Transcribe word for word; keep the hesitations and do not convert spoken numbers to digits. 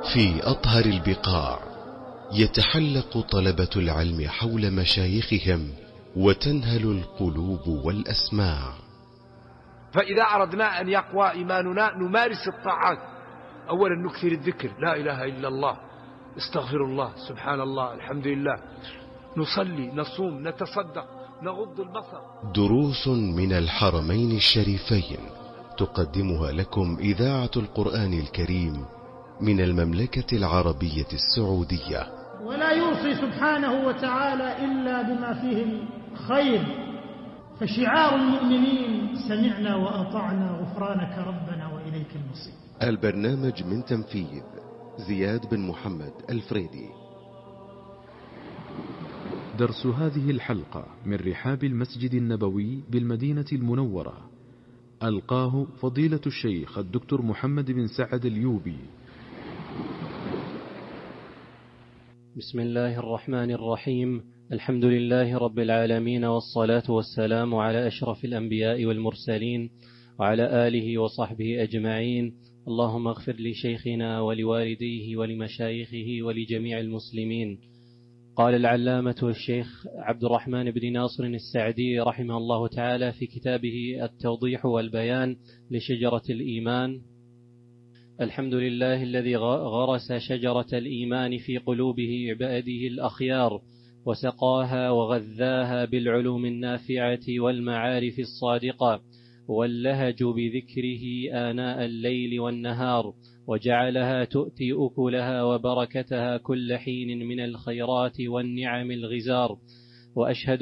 في أطهر البقاع يتحلق طلبة العلم حول مشايخهم وتنهل القلوب والأسماع. فإذا أردنا أن يقوى إيماننا نمارس الطاعات. أولا نكثر الذكر، لا إله إلا الله، استغفر الله، سبحان الله، الحمد لله، نصلي، نصوم، نتصدق، نغض البصر. دروس من الحرمين الشريفين تقدمها لكم إذاعة القرآن الكريم من المملكة العربية السعودية. ولا يوصي سبحانه وتعالى إلا بما فيه الخير، فشعار المؤمنين سمعنا وأطعنا غفرانك ربنا وإليك المصير. البرنامج من تنفيذ زياد بن محمد الفريدي. درس هذه الحلقة من رحاب المسجد النبوي بالمدينة المنورة، ألقاه فضيلة الشيخ الدكتور محمد بن سعد اليوبي. بسم الله الرحمن الرحيم. الحمد لله رب العالمين، والصلاة والسلام على أشرف الأنبياء والمرسلين وعلى آله وصحبه أجمعين. اللهم اغفر لشيخنا ولوالديه ولمشايخه ولجميع المسلمين. قال العلامة الشيخ عبد الرحمن بن ناصر السعدي رحمه الله تعالى في كتابه التوضيح والبيان لشجرة الإيمان: الحمد لله الذي غرس شجرة الإيمان في قلوب عباده الأخيار، وسقاها وغذاها بالعلوم النافعة والمعارف الصادقة، واللهج بذكره آناء الليل والنهار، وجعلها تؤتي أكلها وبركتها كل حين من الخيرات والنعم الغزار. وأشهد